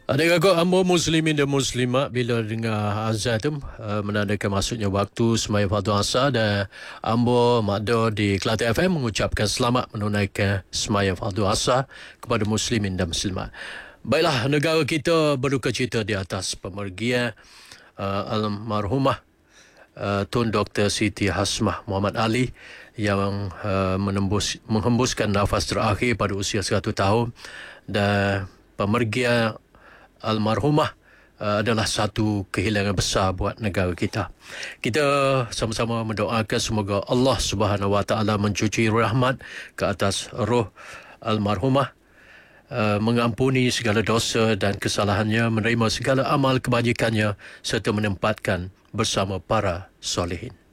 Adik-adik hamba muslimin dan muslimat bila dengar azan tu menandakan masuknya waktu sembahyang fardu asar dan hamba Makdo di Kelantan FM mengucapkan selamat menunaikan sembahyang fardu asar kepada muslimin dan muslimat. Baiklah, negara kita berduka cita di atas pemergian almarhumah Tun Dr. Siti Hasmah Muhammad Ali yang menghembuskan nafas terakhir pada usia 100 tahun, dan pemergian almarhumah adalah satu kehilangan besar buat negara kita. Kita sama-sama mendoakan semoga Allah Subhanahu Wa Taala mencuci rahmat ke atas roh almarhumah, mengampuni segala dosa dan kesalahannya, menerima segala amal kebajikannya serta menempatkan bersama para solehin.